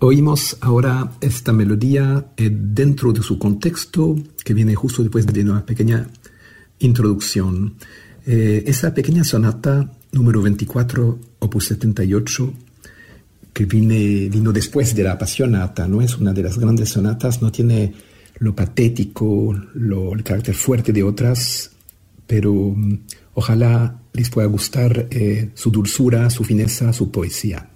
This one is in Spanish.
Oímos ahora esta melodía dentro de su contexto, que viene justo después de una pequeña introducción. Esa pequeña sonata número 24, opus 78, que vino después de la Appassionata, ¿no? Es una de las grandes sonatas, no tiene lo patético, el carácter fuerte de otras, pero ojalá les pueda gustar su dulzura, su fineza, su poesía.